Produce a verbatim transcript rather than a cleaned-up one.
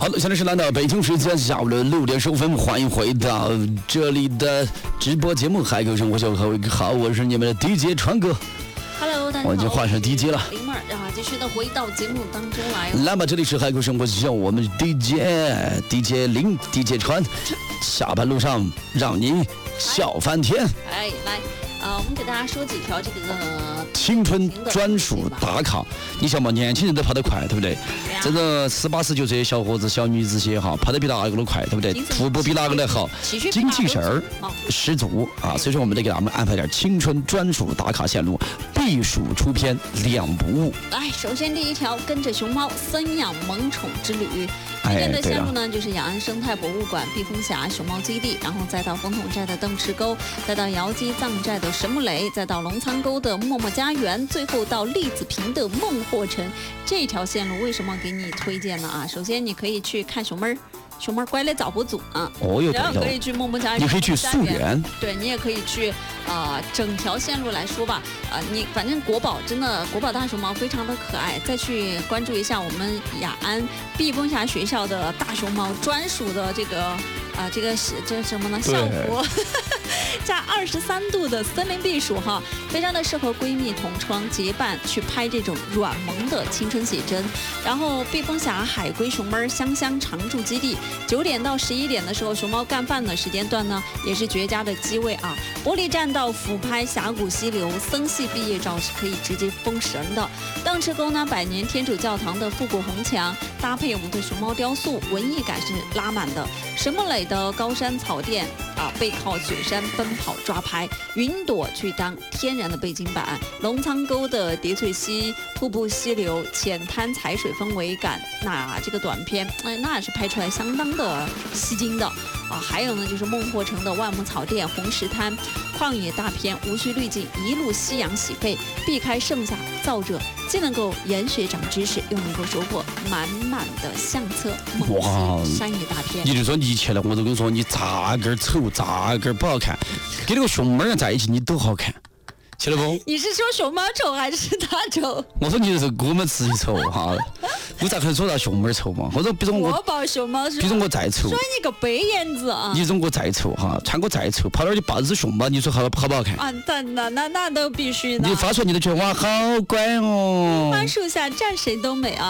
好的，现在是来到北京时间下午的六点十五分，欢迎回到这里的直播节目《海口生活秀》，各位好，我是你们的 D J 川哥。 Hello， 大家好， 我已经换成 D J 了。 林妹儿啊，继续的回到节目当中来。 来吧，这里是海口生活秀，我们 D J D J 林 D J 川，下班路上让你笑翻天。 哎，来。啊、呃，我们给大家说几条这个青春专属打卡。你想嘛，年轻人都跑得快，对不对？对啊、这个十八十九岁的小伙子、小女子些哈，跑得比哪个都快，对不对？徒步比哪个都好，精气神儿十足啊！所以说，我们得给他们安排点青春专属打卡线路，避暑出片两不误。 来，首先第一条，跟着熊猫森养萌宠之旅。今天的线路呢，就是雅安生态博物馆、避风峡熊猫基地，然后再到风筒寨的邓池沟，再到瑶基藏寨的神木垒，再到龙仓沟的默默家园，最后到栗子坪的梦惑城。这条线路为什么给你推荐呢？啊，首先你可以去看熊妹儿。熊猫乖的早博组啊， 哦哟， 然后可以去默默家园， 你可以去溯源， 对你也可以去啊、呃，整条线路来说吧，啊、呃，你反正国宝真的国宝大熊猫非常的可爱，再去关注一下我们雅安避风峡学校的大熊猫专属的这个啊、呃，这个是这什么呢？校服加二十三度的森林避暑哈，非常的适合闺蜜同窗结伴去拍这种软萌的青春写真。然后避风峡海龟熊妹香香常驻基地。九点到十一点的时候，熊猫干饭的时间段呢，也是绝佳的机位啊！玻璃栈道俯拍峡谷溪流，僧系毕业照是可以直接封神的。邓池沟呢，百年天主教堂的复古红墙，搭配我们的熊猫雕塑，文艺感是拉满的。神木垒的高山草甸啊，背靠雪山奔跑抓拍，云朵去当天然的背景板。龙仓沟的叠翠溪瀑布溪流，浅滩采水氛围感，那这个短片，哎，那是拍出来相当的吸睛的啊！还有呢，就是孟获城的万亩草甸、红石滩，旷野大片，无需滤镜，一路夕阳洗肺，避开盛夏燥热，既能够研学长知识，又能够收获满满的相册。哇，山野大片！ 你就说你去了，我都跟你说，你咋个丑，咋个不好看，跟那个熊妹儿在一起，你都好看。去了不？ 你是说熊猫丑还是他丑？ 我说你是我们自己丑哈，我咋可能说到熊妹丑嘛？或者比如我， 我抱熊猫是， 比如我再丑， 说你个背眼子啊！ 你说我再丑哈，穿我再丑，跑那儿就抱只熊猫，你说好好不好看？ 啊，那那那那都必须的。 你发出你都觉得哇，好乖哦。 樱花树下站谁都美啊！